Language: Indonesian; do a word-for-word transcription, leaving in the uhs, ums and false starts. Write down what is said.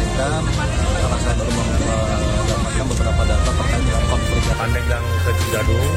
dilanjutkan karena saya baru mendapatkan beberapa data terkait dengan konflik. Pandeglang ke Cigadung